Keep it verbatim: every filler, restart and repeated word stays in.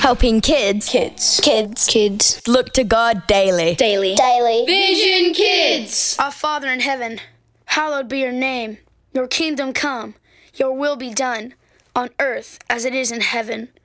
Helping kids. Kids. Kids. Kids. Look to God daily. Daily. Daily. Vision Kids. Our Father in heaven, hallowed be your name. Your kingdom come. Your will be done on earth as it is in heaven.